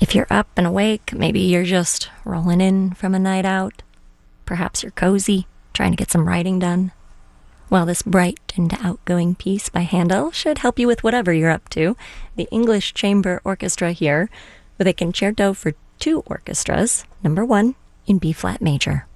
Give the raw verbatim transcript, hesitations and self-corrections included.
If you're up and awake, maybe you're just rolling in from a night out. Perhaps you're cozy, trying to get some writing done. Well, this bright and outgoing piece by Handel should help you with whatever you're up to. The English Chamber Orchestra here with a concerto for two orchestras, number one in B-flat major.